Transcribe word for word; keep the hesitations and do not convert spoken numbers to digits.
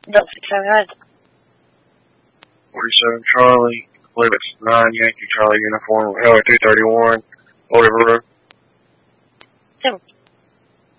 Delta six seven nine. forty-seven Charlie, I believe it's nine Yankee Charlie uniform, Highway two thirty-one, Old River Road. Sim.